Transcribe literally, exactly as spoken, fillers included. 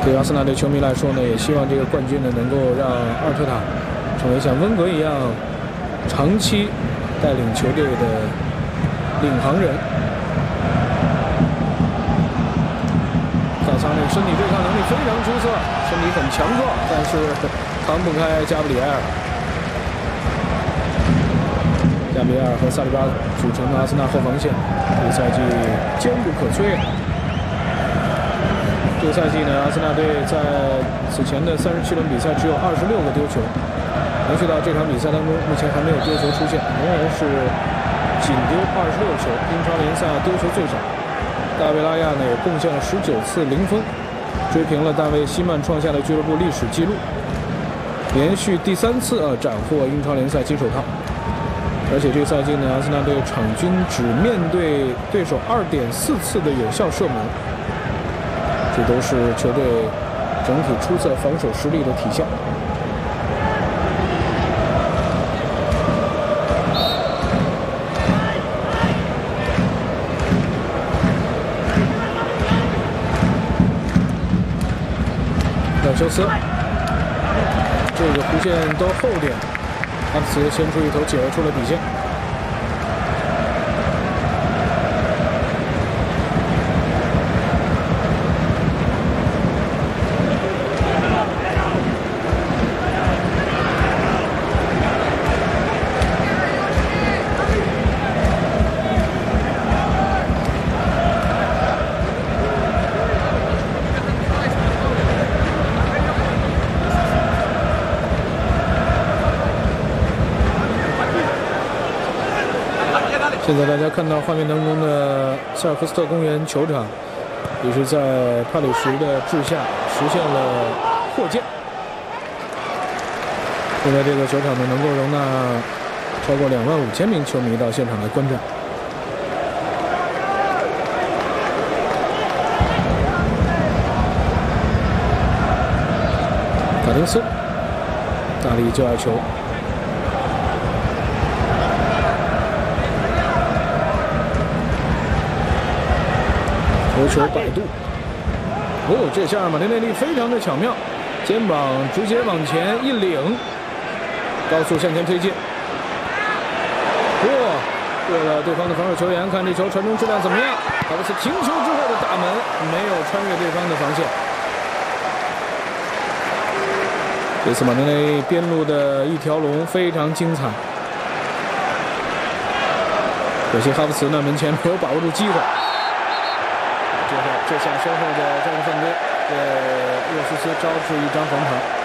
对阿森纳队球迷来说呢，也希望这个冠军呢能够让阿尔特塔成为像温格一样长期带领球队的领航人。萨萨内身体对抗能力非常出色，身体很强壮，但是扛不开加布里埃尔。加布里埃尔和萨利巴组成的阿森纳后防线，这个赛季坚不可摧。这个赛季呢，阿森纳队在此前的三十七轮比赛只有二十六个丢球，延续到这场比赛当中，目前还没有丢球出现，仍然是仅丢二十六球，英超联赛丢球最少。大卫拉亚呢也贡献了十九次零封，追平了大卫希曼创下的俱乐部历史纪录，连续第三次啊斩获英超联赛金手套。而且这个赛季呢，阿森纳队场均只面对对手二点四次的有效射门，这都是球队整体出色防守实力的体现。小修斯，这个弧线都厚点，阿茨先出一头起而出了底线。现在大家看到画面当中的塞尔克斯特公园球场，也是在帕里什的治下实现了扩建。现在这个球场呢，能够容纳超过两万五千名球迷到现场来观战。卡丁斯大力就爱球。头球摆渡，哦，这下马丁内利非常的巧妙，肩膀直接往前一领，高速向前推进。哇、哦，过了对方的防守球员，看这球传中质量怎么样？卡布斯停球之后的大门没有穿越对方的防线。这次马丁内利边路的一条龙非常精彩，可惜哈弗茨呢门前没有把握住机会。这下这下身后的战术犯规，对热苏斯招致一张黄牌。